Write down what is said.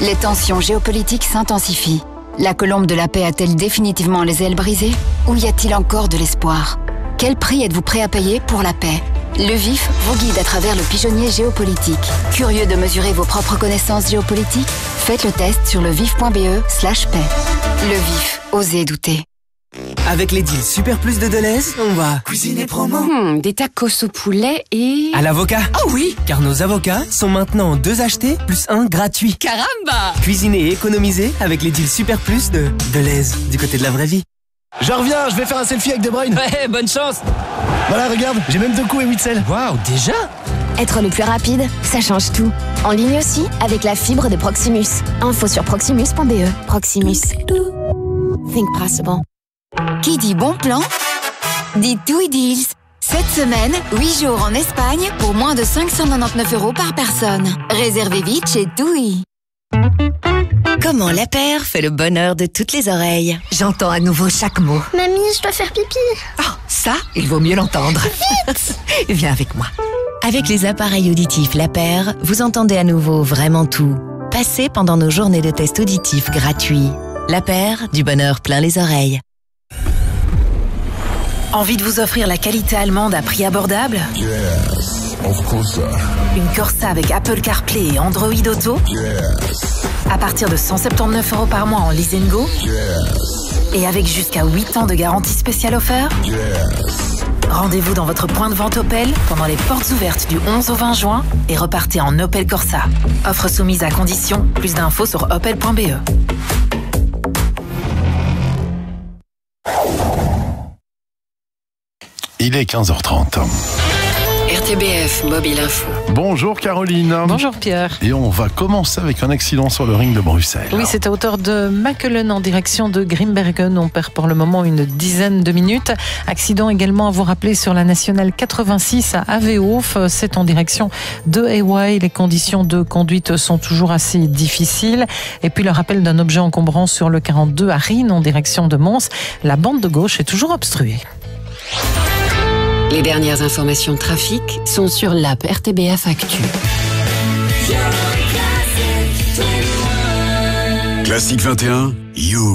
Les tensions géopolitiques s'intensifient. La colombe de la paix a-t-elle définitivement les ailes brisées? Ou y a-t-il encore de l'espoir? Quel prix êtes-vous prêt à payer pour la paix? Le VIF vous guide à travers le pigeonnier géopolitique. Curieux de mesurer vos propres connaissances géopolitiques? Faites le test sur levif.be/paix. Le VIF, osez douter. Avec les deals Super Plus de Deleuze, on va cuisiner promo. Des tacos au poulet et... À l'avocat. Oh oui! Car nos avocats sont maintenant 2 achetés plus 1 gratuit. Caramba! Cuisiner et économiser avec les deals Super Plus de Deleuze, du côté de la vraie vie. Je reviens, je vais faire un selfie avec De Bruyne. Ouais, bonne chance. Voilà, regarde, j'ai même 2 coups et 8 sels. Waouh, déjà? Être le plus rapide, ça change tout. En ligne aussi, avec la fibre de Proximus. Info sur proximus.be. Proximus. Think possible. Qui dit bon plan dit TUI Deals. Cette semaine, 8 jours en Espagne pour moins de 599 € par personne. Réservez vite chez TUI. Comment la paire fait le bonheur de toutes les oreilles. J'entends à nouveau chaque mot. Mamie, je dois faire pipi. Oh, ça, il vaut mieux l'entendre. Vite! Viens avec moi. Avec les appareils auditifs La Paire, vous entendez à nouveau vraiment tout. Passez pendant nos journées de tests auditifs gratuits. La Paire, du bonheur plein les oreilles. Envie de vous offrir la qualité allemande à prix abordable? Yes, of course. Une Corsa avec Apple CarPlay et Android Auto? Yes. À partir de 179 € par mois en Lease & Go? Yes. Et avec jusqu'à 8 ans de garantie spéciale offerte? Yes. Rendez-vous dans votre point de vente Opel pendant les portes ouvertes du 11 au 20 juin et repartez en Opel Corsa. Offre soumise à condition. Plus d'infos sur opel.be. Il est 15h30. RTBF Mobile Info. Bonjour Caroline. Bonjour Pierre. Et on va commencer avec un accident sur le ring de Bruxelles. Oui, c'est à hauteur de Makelen en direction de Grimbergen. On perd pour le moment une dizaine de minutes. Accident également à vous rappeler sur la nationale 86 à Avehof. C'est en direction de Hawaii. Les conditions de conduite sont toujours assez difficiles. Et puis le rappel d'un objet encombrant sur le 42 à Rhin en direction de Mons. La bande de gauche est toujours obstruée. Les dernières informations de trafic sont sur l'app RTBF Actu. Classique 21, You.